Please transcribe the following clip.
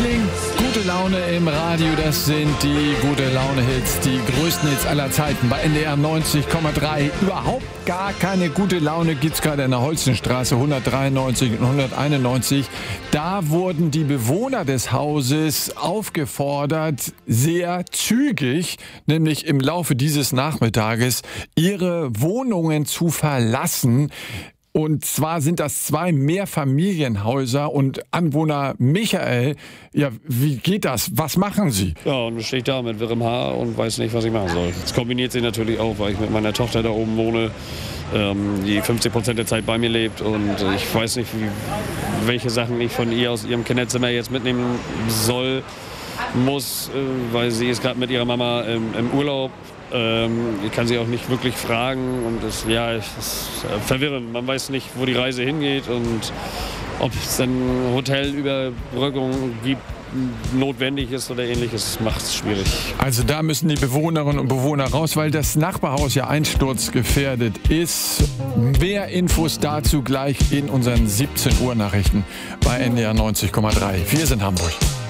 Liebling, gute Laune im Radio, das sind die gute Laune-Hits, die größten Hits aller Zeiten bei NDR 90,3. Überhaupt gar keine gute Laune gibt's gerade in der Holzenstraße 193 und 191. Da wurden die Bewohner des Hauses aufgefordert, sehr zügig, nämlich im Laufe dieses Nachmittages, ihre Wohnungen zu verlassen. Und zwar sind das 2 Mehrfamilienhäuser und Anwohner Michael, ja, wie geht das? Was machen Sie? Ja, und dann stehe ich da mit wirrem Haar und weiß nicht, was ich machen soll. Das kombiniert sich natürlich auch, weil ich mit meiner Tochter da oben wohne, die 50% der Zeit bei mir lebt und ich weiß nicht, welche Sachen ich von ihr aus ihrem Kinderzimmer jetzt mitnehmen muss, weil sie ist gerade mit ihrer Mama im Urlaub. Ich kann sie auch nicht wirklich fragen und es ist verwirrend. Man weiß nicht, wo die Reise hingeht und ob es dann Hotelüberbrückung gibt, notwendig ist oder ähnliches, macht es schwierig. Also da müssen die Bewohnerinnen und Bewohner raus, weil das Nachbarhaus ja einsturzgefährdet ist. Mehr Infos dazu gleich in unseren 17 Uhr Nachrichten bei NDR 90,3. Wir sind Hamburg.